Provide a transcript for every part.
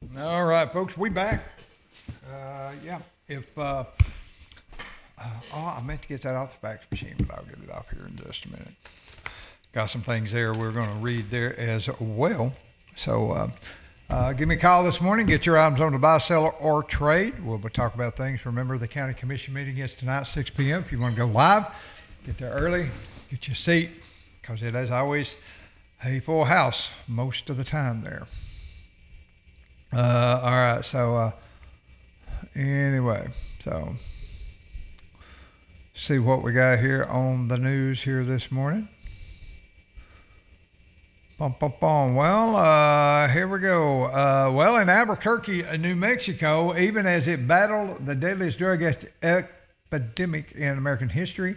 All right, folks, we back. I meant to get that off the fax machine, but I'll get it off here in just a minute. Got some things there we're going to read there as well. So give me a call this morning. Get your items on the buy, sell, or trade. We'll talk about things. Remember, the county commission meeting is tonight, 6 p.m. If you want to go live, get there early, get your seat, because it is always a full house most of the time there. All right, so anyway, so see what we got here on the news here this morning. Well, here we go. Well, in Albuquerque, New Mexico, even as it battled the deadliest drug epidemic in American history,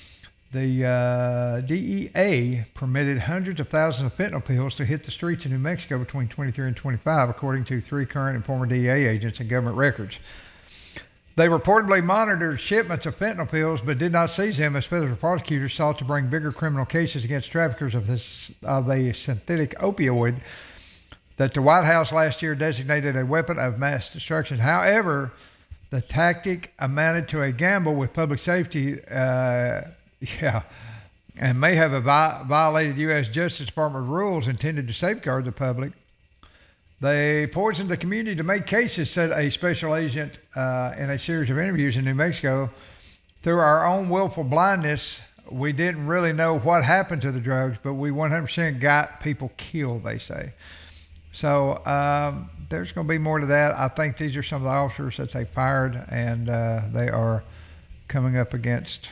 the DEA permitted hundreds of thousands of fentanyl pills to hit the streets of New Mexico between 23 and 25, according to 3 current and former DEA agents and government records. They reportedly monitored shipments of fentanyl pills, but did not seize them as federal prosecutors sought to bring bigger criminal cases against traffickers of a synthetic opioid that the White House last year designated a weapon of mass destruction. However, the tactic amounted to a gamble with public safety, and may have violated U.S. Justice Department rules intended to safeguard the public. They poisoned the community to make cases, said a special agent in a series of interviews in New Mexico. Through our own willful blindness, we didn't really know what happened to the drugs, but we 100% got people killed, they say. So there's going to be more to that. I think these are some of the officers that they fired, and they are coming up against,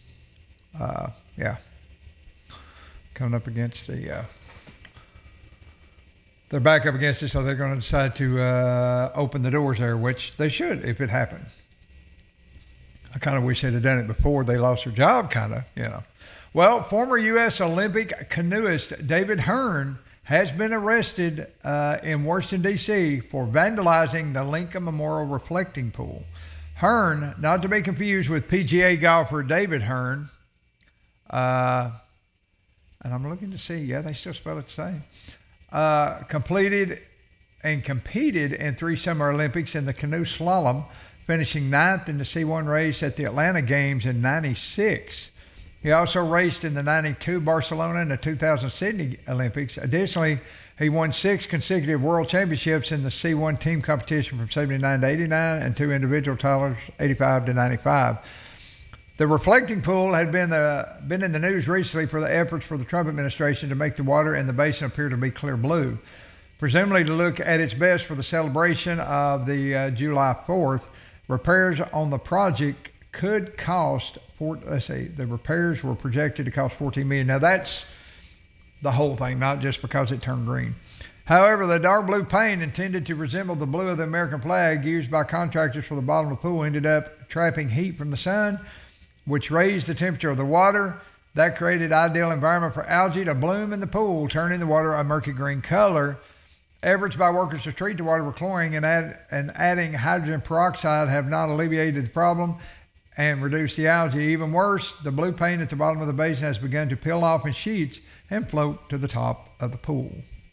they're back up against it, so they're going to decide to open the doors there, which they should if it happens. I kind of wish they'd have done it before they lost their job, kind of. Well, former U.S. Olympic canoeist David Hearn has been arrested in Washington, D.C. for vandalizing the Lincoln Memorial Reflecting Pool. Hearn, not to be confused with PGA golfer David Hearn, and I'm looking to see, they still spell it the same. Completed and competed in 3 Summer Olympics in the canoe slalom, finishing 9th in the C1 race at the Atlanta Games in '96. He also raced in the '92 Barcelona and the 2000 Sydney Olympics. Additionally, he won 6 consecutive world championships in the C1 team competition from '79 to '89 and 2 individual titles, '85 to '95. The reflecting pool had been in the news recently for the efforts for the Trump administration to make the water in the basin appear to be clear blue, presumably to look at its best for the celebration of the July 4th. Repairs on the project could cost, the repairs were projected to cost $14 million. Now that's the whole thing, not just because it turned green. However, the dark blue paint intended to resemble the blue of the American flag used by contractors for the bottom of the pool ended up trapping heat from the sun, which raised the temperature of the water. That created ideal environment for algae to bloom in the pool, turning the water a murky green color. Efforts by workers to treat the water with chlorine and adding hydrogen peroxide have not alleviated the problem and reduced the algae. Even worse, the blue paint at the bottom of the basin has begun to peel off in sheets and float to the top of the pool.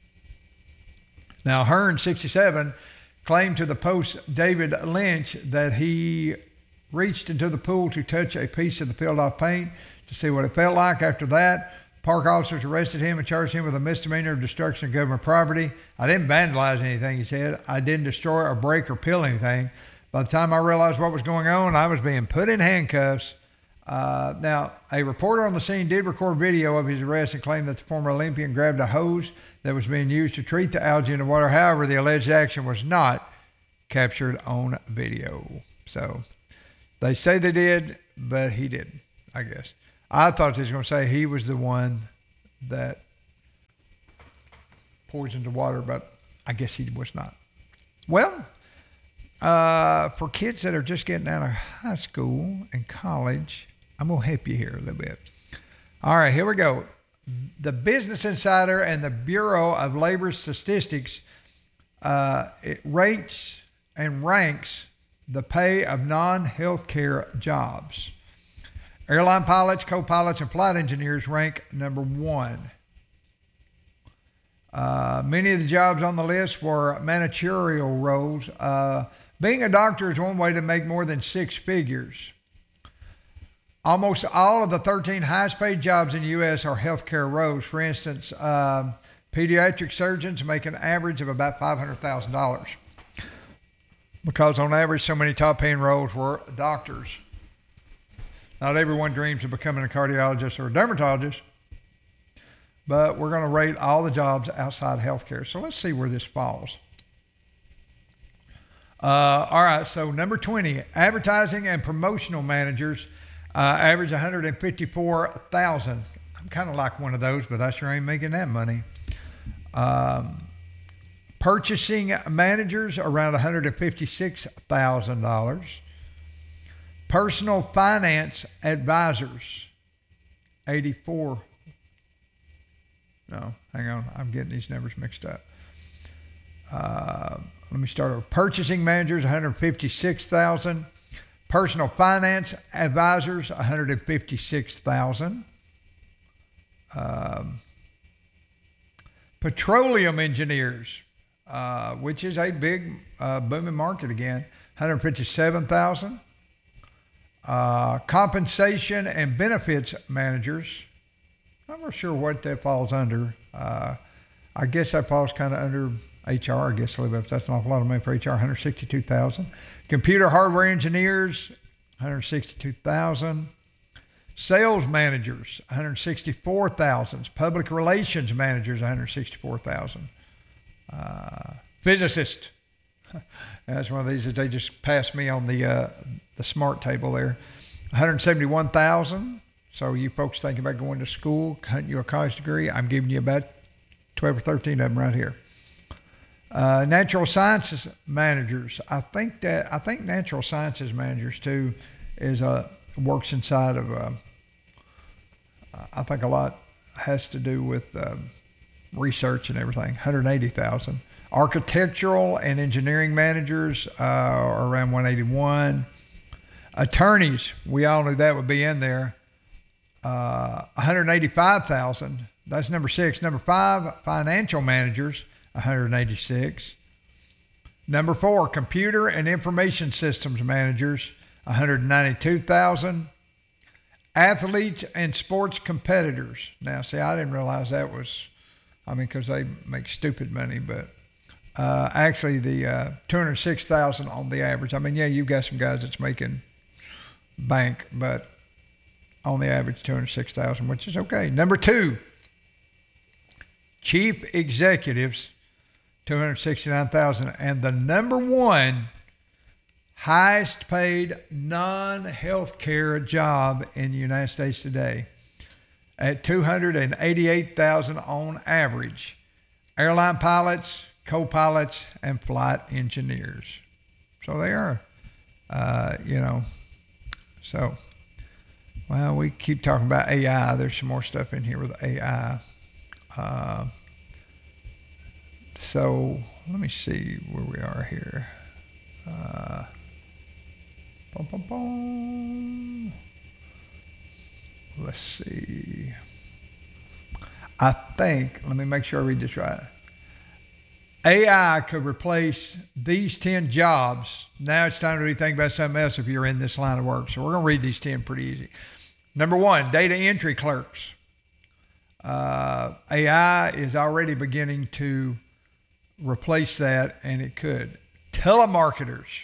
Now, Hearn, 67, claimed to the Post David Lynch that he reached into the pool to touch a piece of the peeled off paint to see what it felt like. After that, park officers arrested him and charged him with a misdemeanor of destruction of government property. I didn't vandalize anything, he said. I didn't destroy or break or peel anything. By the time I realized what was going on, I was being put in handcuffs. Now, a reporter on the scene did record video of his arrest and claimed that the former Olympian grabbed a hose that was being used to treat the algae in the water. However, the alleged action was not captured on video. So they say they did, but he didn't, I guess. I thought they was going to say he was the one that poisoned the water, but I guess he was not. Well, for kids that are just getting out of high school and college, I'm going to help you here a little bit. All right, here we go. The Business Insider and the Bureau of Labor Statistics, it rates and ranks the pay of non-healthcare jobs. Airline pilots, co-pilots, and flight engineers rank number 1. Many of the jobs on the list were managerial roles. Being a doctor is one way to make more than six figures. Almost all of the 13 highest paid jobs in the U.S. are healthcare roles. For instance, pediatric surgeons make an average of about $500,000 because on average so many top paying roles were doctors. Not everyone dreams of becoming a cardiologist or a dermatologist, but we're going to rate all the jobs outside healthcare. So let's see where this falls. All right, so number 20, advertising and promotional managers average $154,000. I'm kind of like one of those, but I sure ain't making that money. Purchasing managers around $156,000. Personal finance advisors, 84. No, hang on. I'm getting these numbers mixed up. Let me start over. Purchasing managers, $156,000. Personal finance advisors, $156,000. Petroleum engineers, which is a big booming market again, $157,000. Compensation and benefits managers. I'm not sure what that falls under. I guess that falls kind of under HR, I guess a little bit. That's an awful lot of money for HR, $162,000. Computer hardware engineers, $162,000. Sales managers, $164,000. Public relations managers, $164,000. Physicist. That's one of these that they just passed me on the smart table there. $171,000. So you folks thinking about going to school, hunting you a college degree, I'm giving you about 12 or 13 of them right here. Natural sciences managers. I think natural sciences managers too works inside of. I think a lot has to do with research and everything. 180,000. Architectural and engineering managers are around 181. Attorneys, we all knew that would be in there. 185,000. That's number 6. Number 5, financial managers, 186. Number 4, computer and information systems managers, 192,000. Athletes and sports competitors. Now, see, I didn't realize that was, because they make stupid money, but actually the 206,000 on the average. Yeah, you've got some guys that's making bank, but on the average 206,000, which is okay. Number 2, chief executives, 269,000, and the number 1 highest paid non-healthcare job in the United States today at $288,000 on average. Airline pilots, co-pilots, and flight engineers. So they are, So, well, we keep talking about AI. There's some more stuff in here with AI. So let me see where we are here. Let's see. Let me make sure I read this right. AI could replace these 10 jobs. Now it's time to really think about something else if you're in this line of work. So we're going to read these 10 pretty easy. Number 1, data entry clerks. AI is already beginning to replace that, and it could. Telemarketers.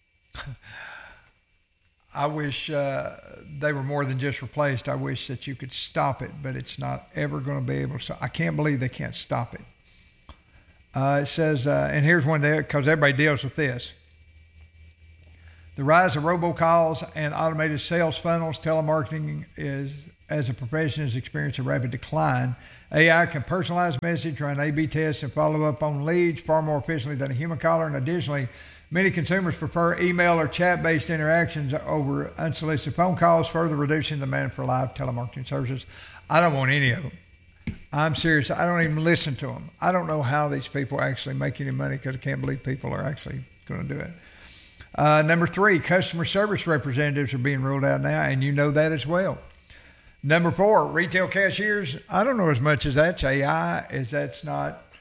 I wish they were more than just replaced. I wish that you could stop it, but it's not ever going to be able to. I can't believe they can't stop it. It says, and here's one there, because everybody deals with this. The rise of robocalls and automated sales funnels. Telemarketing as a profession is experiencing a rapid decline. AI can personalize message, run A/B tests, and follow up on leads far more efficiently than a human caller. And additionally, many consumers prefer email or chat-based interactions over unsolicited phone calls, further reducing the demand for live telemarketing services. I don't want any of them. I'm serious. I don't even listen to them. I don't know how these people actually make any money because I can't believe people are actually going to do it. Number 3, customer service representatives are being ruled out now, and you know that as well. Number 4, retail cashiers. I don't know as much as that's AI as that's not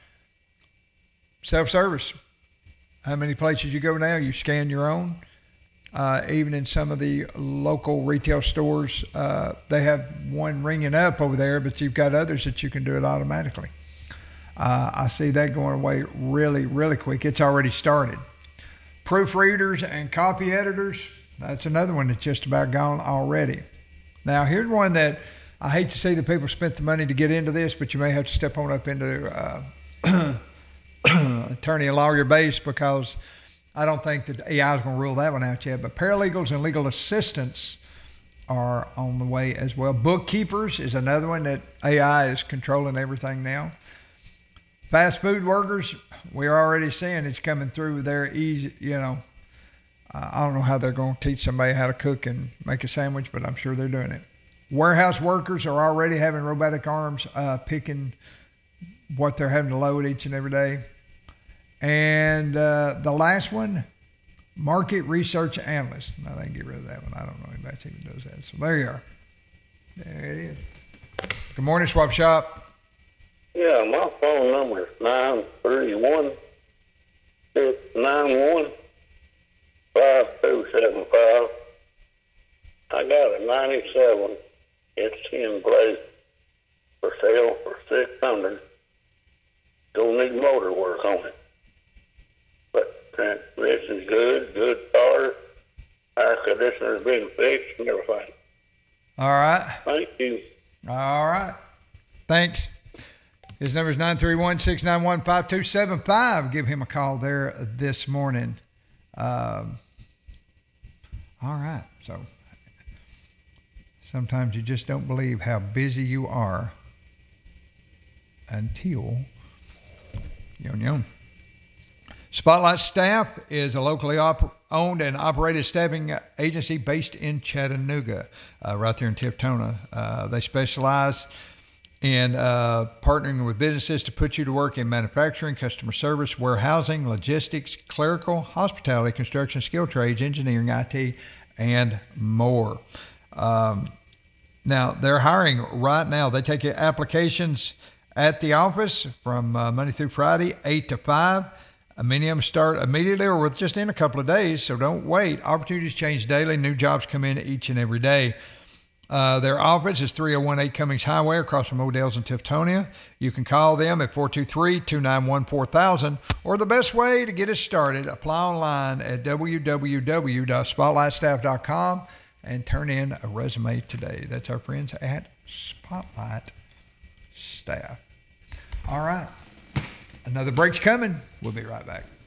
self-service. How many places you go now, you scan your own. Even in some of the local retail stores, they have one ringing up over there, but you've got others that you can do it automatically. I see that going away really, really quick. It's already started. Proofreaders and copy editors, that's another one that's just about gone already. Now, here's one that I hate to see the people spent the money to get into this, but you may have to step on up into attorney and lawyer base, because I don't think that AI is going to rule that one out yet. But paralegals and legal assistants are on the way as well. Bookkeepers is another one that AI is controlling everything now. Fast food workers, we're already seeing it's coming through there easy. I don't know how they're going to teach somebody how to cook and make a sandwich, but I'm sure they're doing it. Warehouse workers are already having robotic arms picking what they're having to load each and every day. And the last one, market research analyst. Now they can get rid of that one. I don't know anybody that even does that. So there you are. There it is. Good morning, Swap Shop. Yeah, my phone number is 931-691-5275. I got a 97 it's place for sale for $600. Don't need motor work on it. But transmission's good power, air conditioner's been fixed and everything. All right. Thank you. All right. Thanks. His number is 931-691-5275. Give him a call there this morning. All right. So sometimes you just don't believe how busy you are until yon. Spotlight Staff is a locally owned and operated staffing agency based in Chattanooga, right there in Tiftonah. They specialize in partnering with businesses to put you to work in manufacturing, customer service, warehousing, logistics, clerical, hospitality, construction, skilled trades, engineering, IT, and more. Now, they're hiring right now. They take applications at the office from Monday through Friday, 8 to 5. Many of them start immediately or just in a couple of days, so don't wait. Opportunities change daily. New jobs come in each and every day. Their office is 3018 Cummings Highway across from Odell's in Tiftonia. You can call them at 423-291-4000, or the best way to get it started, apply online at www.spotlightstaff.com and turn in a resume today. That's our friends at Spotlight Staff. All right. Another break's coming. We'll be right back.